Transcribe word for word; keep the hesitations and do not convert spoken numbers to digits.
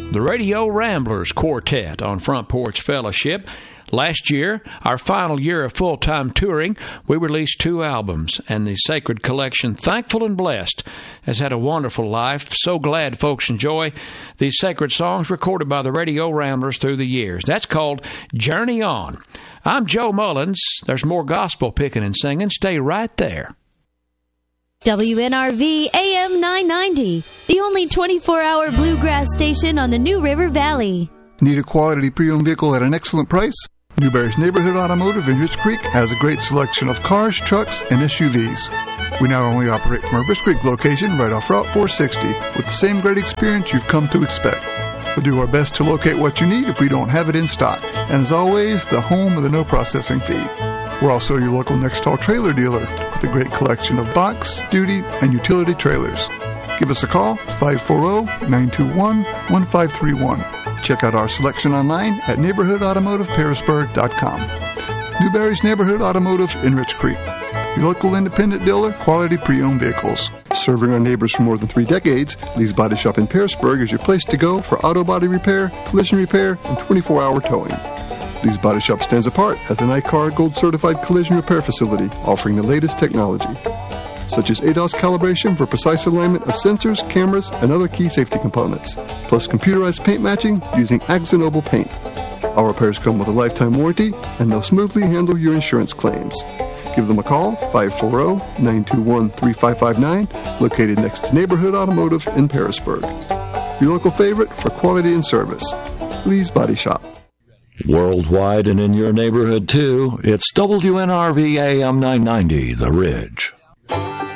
the Radio Ramblers Quartet on Front Porch Fellowship. Last year, our final year of full-time touring, we released two albums, and the Sacred Collection, Thankful and Blessed, has had a wonderful life. So glad folks enjoy these sacred songs recorded by the Radio Ramblers through the years. That's called Journey On. I'm Joe Mullins. There's more gospel picking and singing. Stay right there. W N R V A M nine ninety, the only twenty-four hour bluegrass station on the New River Valley. Need a quality pre-owned vehicle at an excellent price? Newberry's Neighborhood Automotive in Rich Creek has a great selection of cars, trucks, and S U Vs. We not only operate from our Rich Creek location right off Route four sixty with the same great experience you've come to expect. We'll do our best to locate what you need if we don't have it in stock. And as always, the home of the no processing fee. We're also your local Nextall trailer dealer with a great collection of box, duty, and utility trailers. Give us a call, five four zero, nine two one, one five three one. Check out our selection online at neighborhood automotive pearisburg dot com. Newberry's Neighborhood Automotive in Rich Creek. Your local independent dealer, quality pre-owned vehicles. Serving our neighbors for more than three decades, Lee's Body Shop in Pearisburg is your place to go for auto body repair, collision repair, and twenty-four hour towing. Lee's Body Shop stands apart as an I C A R Gold Certified collision repair facility offering the latest technology, such as A D O S calibration for precise alignment of sensors, cameras, and other key safety components, plus computerized paint matching using AkzoNobel paint. Our repairs come with a lifetime warranty, and they'll smoothly handle your insurance claims. Give them a call, five four zero, nine two one, three five five nine, located next to Neighborhood Automotive in Pearisburg. Your local favorite for quality and service, Lee's Body Shop. Worldwide and in your neighborhood, too, it's W N R V A M nine ninety, The Ridge.